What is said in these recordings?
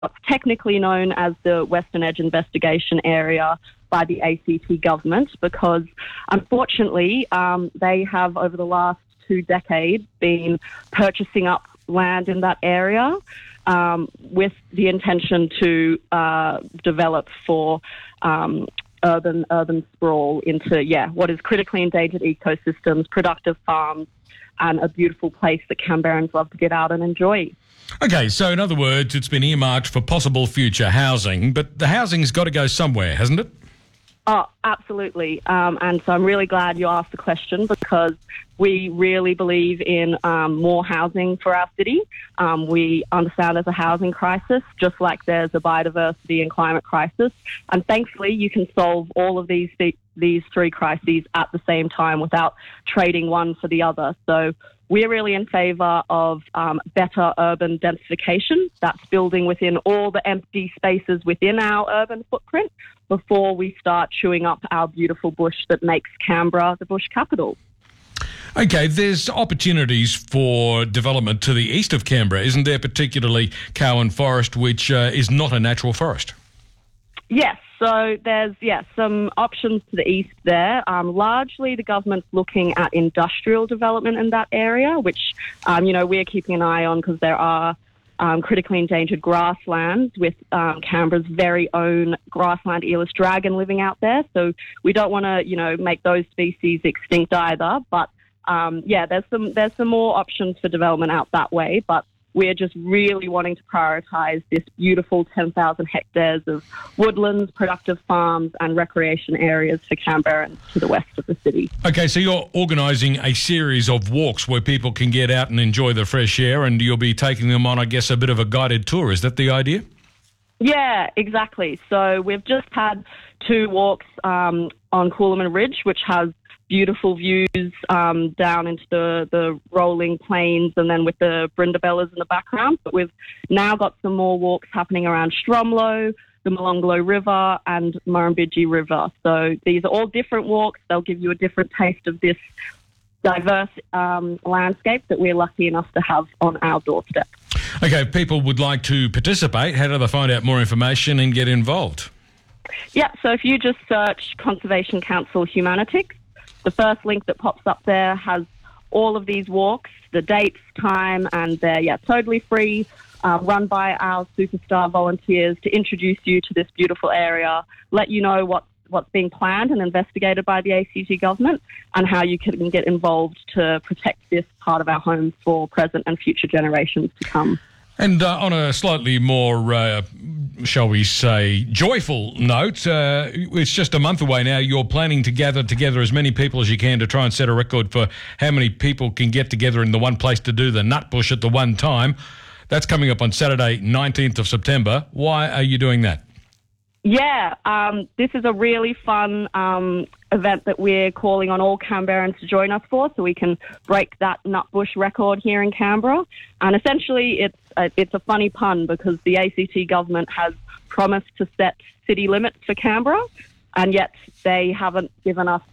what's technically known as the Western Edge Investigation Area by the ACT government, because unfortunately they have over the last 2 decades been purchasing up land in that area with the intention to develop for urban sprawl into what is critically endangered ecosystems, productive farms, and a beautiful place that Canberrans love to get out and enjoy. Okay, so in other words, it's been earmarked for possible future housing, but the housing's got to go somewhere, hasn't it? Oh, absolutely. And so I'm really glad you asked the question, because we really believe in more housing for our city. We understand there's a housing crisis, just like there's a biodiversity and climate crisis. And thankfully, you can solve all of these 3 crises at the same time without trading one for the other. So we're really in favour of better urban densification. That's building within all the empty spaces within our urban footprint before we start chewing up our beautiful bush that makes Canberra the bush capital. Okay, there's opportunities for development to the east of Canberra, isn't there, particularly Cowan Forest, which is not a natural forest? Yes, so there's some options to the east there. Largely the government's looking at industrial development in that area, which, we're keeping an eye on, because there are critically endangered grasslands with Canberra's very own grassland Aeolus dragon living out there. So we don't want to, make those species extinct either. But there's some more options for development out that way. But we're just really wanting to prioritise this beautiful 10,000 hectares of woodlands, productive farms and recreation areas for Canberrans to the west of the city. Okay, so you're organising a series of walks where people can get out and enjoy the fresh air, and you'll be taking them on, I guess, a bit of a guided tour. Is that the idea? Yeah, exactly. So we've just had 2 walks on Coolum Ridge, which has beautiful views down into the rolling plains, and then with the Brindabellas in the background. But we've now got some more walks happening around Stromlo, the Molonglo River and Murrumbidgee River. So these are all different walks. They'll give you a different taste of this diverse landscape that we're lucky enough to have on our doorstep. Okay, if people would like to participate, how do they find out more information and get involved? Yeah, so if you just search Conservation Council Humanitix, the first link that pops up there has all of these walks, the dates, time, and they're totally free, run by our superstar volunteers to introduce you to this beautiful area, let you know what's being planned and investigated by the ACT government, and how you can get involved to protect this part of our home for present and future generations to come. And on a slightly more, shall we say, joyful note, it's just a month away now. You're planning to gather together as many people as you can to try and set a record for how many people can get together in the one place to do the Nutbush at the one time. That's coming up on Saturday, 19th of September. Why are you doing that? Yeah, this is a really fun event that we're calling on all Canberrans to join us for, so we can break that Nutbush record here in Canberra. And essentially, it's a funny pun, because the ACT government has promised to set city limits for Canberra, and yet they haven't given us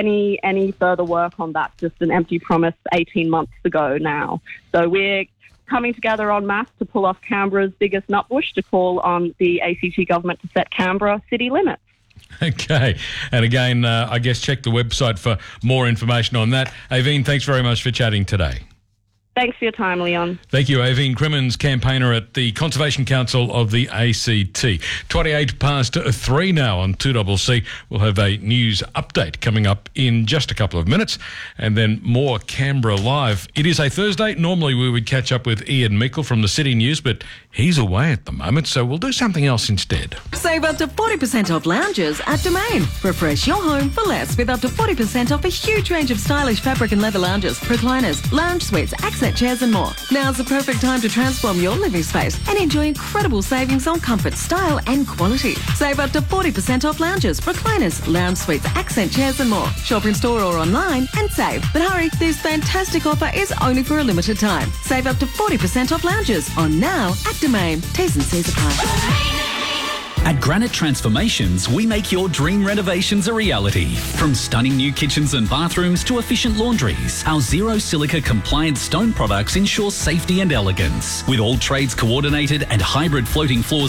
any further work on that. Just an empty promise 18 months ago now. So we're coming together en masse to pull off Canberra's biggest Nutbush, to call on the ACT government to set Canberra city limits. Okay. And again, I guess check the website for more information on that. Aveen, thanks very much for chatting today. Thanks for your time, Leon. Thank you, Aveen Crimmins, campaigner at the Conservation Council of the ACT. 28 past 3 now on 2CC. We'll have a news update coming up in just a couple of minutes, and then more Canberra Live. It is a Thursday. Normally we would catch up with Ian Meikle from the City News, but he's away at the moment, so we'll do something else instead. Save up to 40% off lounges at Domain. Refresh your home for less with up to 40% off a huge range of stylish fabric and leather lounges, recliners, lounge suites, accent chairs and more. Now's the perfect time to transform your living space and enjoy incredible savings on comfort, style and quality. Save up to 40% off lounges, recliners, lounge suites, accent chairs and more. Shop in store or online and save. But hurry, this fantastic offer is only for a limited time. Save up to 40% off lounges on Now at Domain. T's and C's apply. At Granite Transformations, we make your dream renovations a reality. From stunning new kitchens and bathrooms to efficient laundries, our zero silica compliant stone products ensure safety and elegance. With all trades coordinated and hybrid floating floors